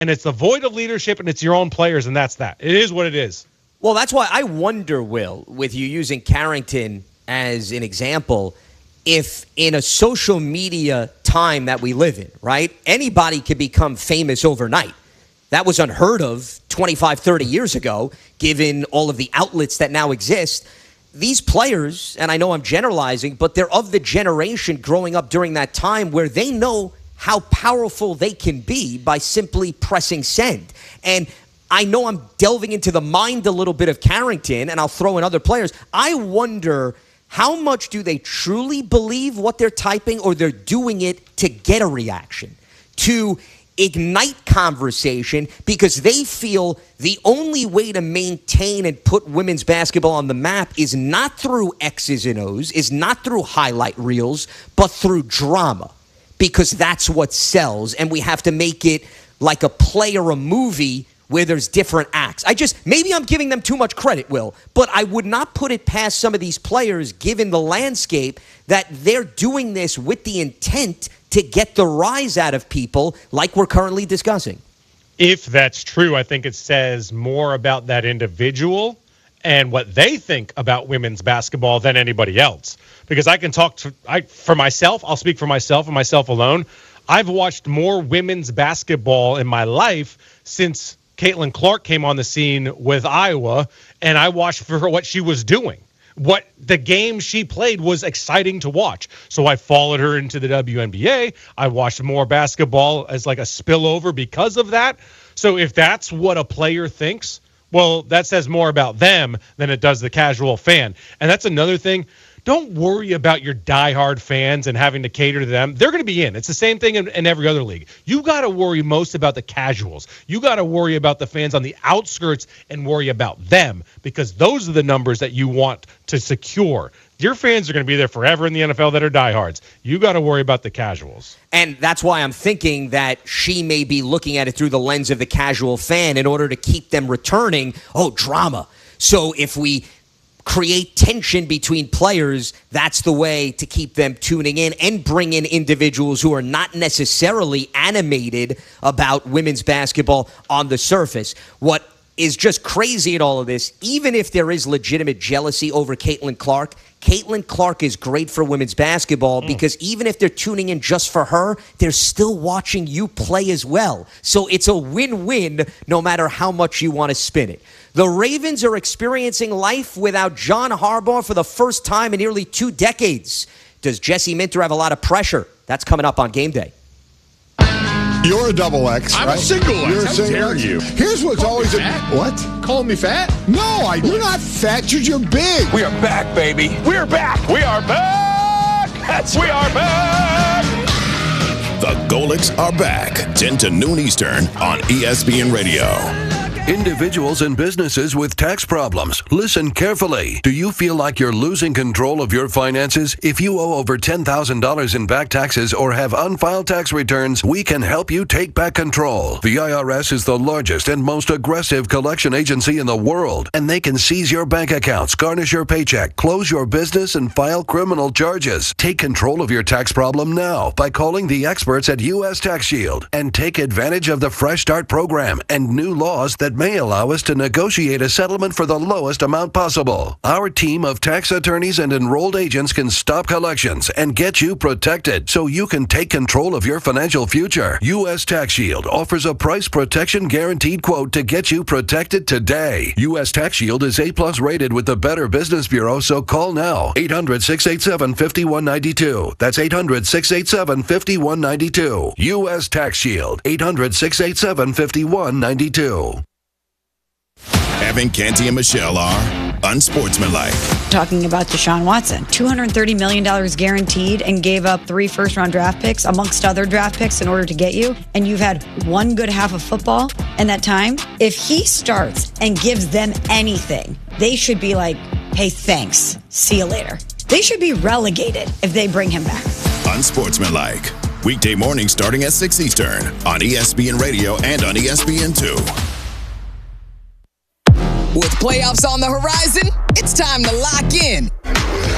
and it's the void of leadership, and it's your own players, and that's that. It is what it is. Well, that's why I wonder, Will, with you using Carrington as an example, if in a social media time that we live in, right, anybody can become famous overnight. That was unheard of 25, 30 years ago, given all of the outlets that now exist. These players, and I know I'm generalizing, but they're of the generation growing up during that time where they know how powerful they can be by simply pressing send. And I know I'm delving into the mind a little bit of Carrington, and I'll throw in other players. I wonder, how much do they truly believe what they're typing, or they're doing it to get a reaction, to ignite conversation, because they feel the only way to maintain and put women's basketball on the map is not through X's and O's, is not through highlight reels, but through drama, because that's what sells, and we have to make it like a play or a movie where there's different acts. Maybe I'm giving them too much credit, Will, but I would not put it past some of these players, given the landscape, that they're doing this with the intent to get the rise out of people like we're currently discussing. If that's true, I think it says more about that individual and what they think about women's basketball than anybody else. Because I can for myself, I'll speak for myself and myself alone. I've watched more women's basketball in my life since Caitlin Clark came on the scene with Iowa, and I watched for what she was doing. What the game she played was exciting to watch. So I followed her into the WNBA. I watched more basketball as like a spillover because of that. So if that's what a player thinks, well, that says more about them than it does the casual fan. And that's another thing. Don't worry about your diehard fans and having to cater to them. They're going to be in. It's the same thing in every other league. You got to worry most about the casuals. You got to worry about the fans on the outskirts and worry about them, because those are the numbers that you want to secure. Your fans are going to be there forever in the NFL that are diehards. You got to worry about the casuals. And that's why I'm thinking that she may be looking at it through the lens of the casual fan in order to keep them returning. Oh, drama. So if we create tension between players, that's the way to keep them tuning in and bring in individuals who are not necessarily animated about women's basketball on the surface. What is just crazy in all of this, even if there is legitimate jealousy over Caitlin Clark is great for women's basketball because even if they're tuning in just for her, they're still watching you play as well. So it's a win-win no matter how much you want to spin it. The Ravens are experiencing life without John Harbaugh for the first time in nearly 2 decades. Does Jesse Minter have a lot of pressure? That's coming up on Game Day. You're a double X, I'm right? a single X. You're a How single dare X. you? Here's what's always what? Calling me fat? No, you're not fat. You're big. We are back, baby. We're back. We are back. We are back. The Golics are back, 10 to noon Eastern on ESPN Radio. Individuals and businesses with tax problems, listen carefully. Do you feel like you're losing control of your finances? If you owe over $10,000 in back taxes or have unfiled tax returns, we can help you take back control. The IRS is the largest and most aggressive collection agency in the world, and they can seize your bank accounts, garnish your paycheck, close your business, and file criminal charges. Take control of your tax problem now by calling the experts at U.S. Tax Shield and take advantage of the Fresh Start program and new laws that may allow us to negotiate a settlement for the lowest amount possible. Our team of tax attorneys and enrolled agents can stop collections and get you protected so you can take control of your financial future. U.S. Tax Shield offers a price protection guaranteed quote to get you protected today. U.S. Tax Shield is A+ rated with the Better Business Bureau, so call now. 800-687-5192. That's 800-687-5192. U.S. Tax Shield. 800-687-5192. Evan, Canty, and Michelle are unsportsmanlike. Talking about Deshaun Watson, $230 million guaranteed, and gave up 3 first-round draft picks amongst other draft picks in order to get you, and you've had one good half of football in that time. If he starts and gives them anything, they should be like, hey, thanks, see you later. They should be relegated if they bring him back. Unsportsmanlike. Weekday mornings starting at 6 Eastern on ESPN Radio and on ESPN2. With playoffs on the horizon, it's time to lock in.